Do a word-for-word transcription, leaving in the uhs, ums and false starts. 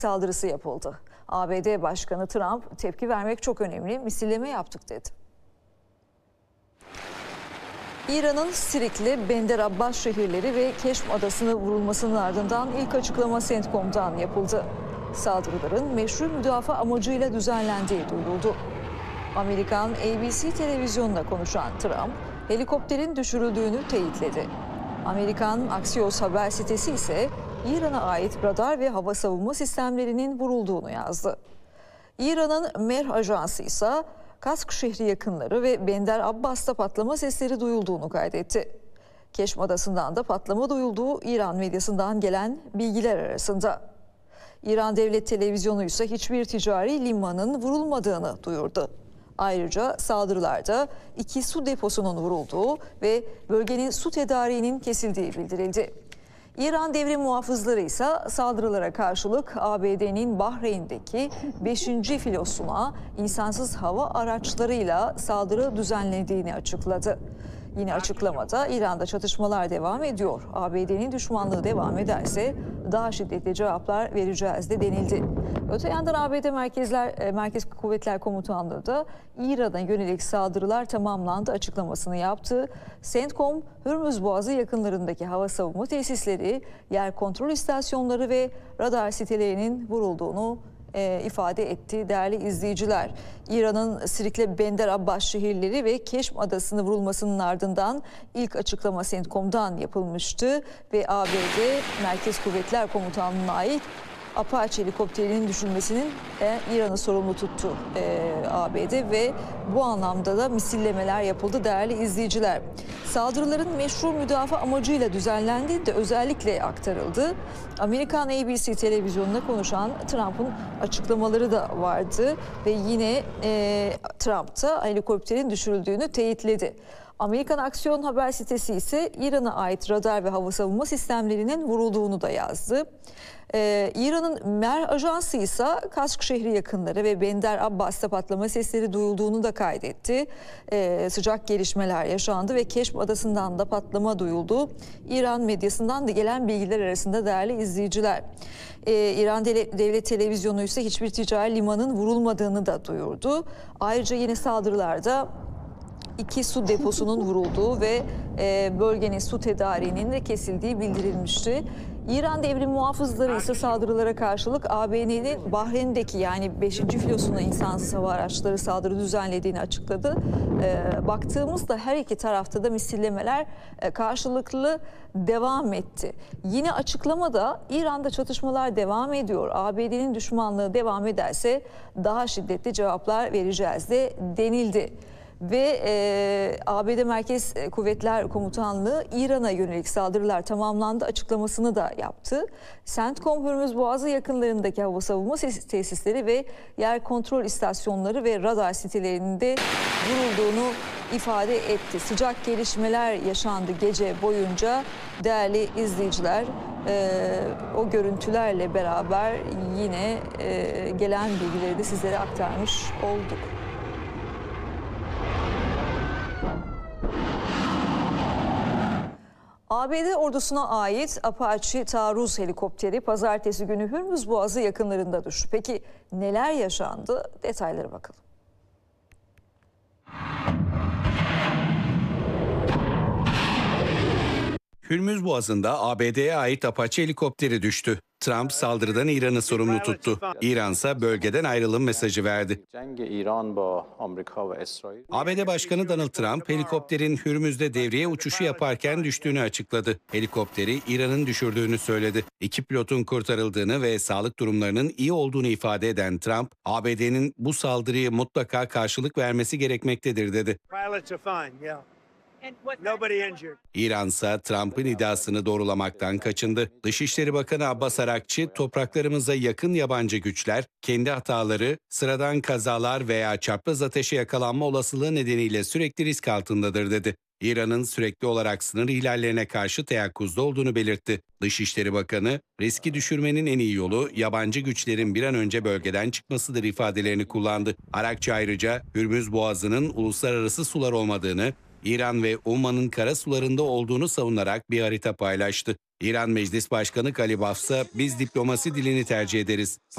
saldırısı yapıldı. A B D Başkanı Trump tepki vermek çok önemli, misilleme yaptık dedi. İran'ın Sirikli, Bender Abbas şehirleri ve Keşm Adası'nı vurulmasının ardından ilk açıklama CENTCOM'dan yapıldı. Saldırıların meşru müdafaa amacıyla düzenlendiği duyuruldu. Amerikan A B C televizyonuna konuşan Trump, helikopterin düşürüldüğünü teyitledi. Amerikan Axios haber sitesi ise İran'a ait radar ve hava savunma sistemlerinin vurulduğunu yazdı. İran'ın Mehr Ajansı ise Kask şehri yakınları ve Bender Abbas'ta patlama sesleri duyulduğunu kaydetti. Keşm Adası'ndan da patlama duyulduğu İran medyasından gelen bilgiler arasında. İran Devlet Televizyonu ise hiçbir ticari limanın vurulmadığını duyurdu. Ayrıca saldırılarda iki su deposunun vurulduğu ve bölgenin su tedariğinin kesildiği bildirildi. İran devrim muhafızları ise saldırılara karşılık A B D'nin Bahreyn'deki beşinci filosuna insansız hava araçlarıyla saldırı düzenlediğini açıkladı. Yine açıklamada İran'da çatışmalar devam ediyor. A B D'nin düşmanlığı devam ederse daha şiddetli cevaplar vereceğiz de denildi. Öte yandan A B D Merkezler, Merkez Kuvvetler Komutanlığı da İran'a yönelik saldırılar tamamlandı açıklamasını yaptı. CENTCOM, Hürmüz Boğazı yakınlarındaki hava savunma tesisleri, yer kontrol istasyonları ve radar sitelerinin vurulduğunu E, ifade etti değerli izleyiciler. İran'ın Sirikli, Bender Abbas şehirleri ve Keşm Adası'nı vurulmasının ardından ilk açıklama CENTCOM'dan yapılmıştı ve A B D Merkez Kuvvetler Komutanlığı'na ait Apache helikopterinin düşürülmesinin e, İran'ı sorumlu tuttu e, A B D ve bu anlamda da misillemeler yapıldı değerli izleyiciler. Saldırıların meşru müdafaa amacıyla düzenlendiği de özellikle aktarıldı. Amerikan A B C televizyonuna konuşan Trump'ın açıklamaları da vardı ve yine e, Trump da helikopterin düşürüldüğünü teyitledi. Amerikan Aksiyon haber sitesi ise İran'a ait radar ve hava savunma sistemlerinin vurulduğunu da yazdı. Ee, İran'ın Mehr Ajansı ise Kask şehri yakınları ve Bender Abbas'ta patlama sesleri duyulduğunu da kaydetti. Ee, sıcak gelişmeler yaşandı ve Keşm Adası'ndan da patlama duyuldu. İran medyasından da gelen bilgiler arasında değerli izleyiciler. Ee, İran Devlet Televizyonu ise hiçbir ticari limanın vurulmadığını da duyurdu. Ayrıca yeni saldırılarda iki su deposunun vurulduğu ve e, bölgenin su tedariğinin de kesildiği bildirilmişti. İran devrim muhafızları ise saldırılara karşılık A B D'nin Bahreyn'deki yani beşinci filosuna insansız hava araçları saldırı düzenlediğini açıkladı. E, baktığımızda her iki tarafta da misillemeler e, karşılıklı devam etti. Yine açıklamada İran'da çatışmalar devam ediyor. A B D'nin düşmanlığı devam ederse daha şiddetli cevaplar vereceğiz de denildi. Ve e, A B D Merkez Kuvvetler Komutanlığı İran'a yönelik saldırılar tamamlandı açıklamasını da yaptı. CENTCOM, Hürmüz Boğazı yakınlarındaki hava savunma tesisleri ve yer kontrol istasyonları ve radar sitelerinde vurulduğunu ifade etti. Sıcak gelişmeler yaşandı gece boyunca değerli izleyiciler. E, o görüntülerle beraber yine e, gelen bilgileri de sizlere aktarmış olduk. A B D ordusuna ait Apache taarruz helikopteri pazartesi günü Hürmüz Boğazı yakınlarında düştü. Peki neler yaşandı? Detaylara bakalım. Hürmüz Boğazı'nda A B D'ye ait Apache helikopteri düştü. Trump saldırıdan İran'ı sorumlu tuttu. İran ise bölgeden ayrılım mesajı verdi. A B D Başkanı Donald Trump helikopterin Hürmüz'de devriye uçuşu yaparken düştüğünü açıkladı. Helikopteri İran'ın düşürdüğünü söyledi. İki pilotun kurtarıldığını ve sağlık durumlarının iyi olduğunu ifade eden Trump, A B D'nin bu saldırıyı mutlaka karşılık vermesi gerekmektedir dedi. İran ise Trump'ın iddiasını doğrulamaktan kaçındı. Dışişleri Bakanı Abbas Arakçı, topraklarımıza yakın yabancı güçler, kendi hataları, sıradan kazalar veya çapraz ateşe yakalanma olasılığı nedeniyle sürekli risk altındadır dedi. İran'ın sürekli olarak sınır ihlallerine karşı teyakkuzda olduğunu belirtti. Dışişleri Bakanı, riski düşürmenin en iyi yolu yabancı güçlerin bir an önce bölgeden çıkmasıdır ifadelerini kullandı. Arakçı ayrıca Hürmüz Boğazı'nın uluslararası sular olmadığını, İran ve Umman'ın kara sularında olduğunu savunarak bir harita paylaştı. İran Meclis Başkanı Galibaf ise biz diplomasi dilini tercih ederiz.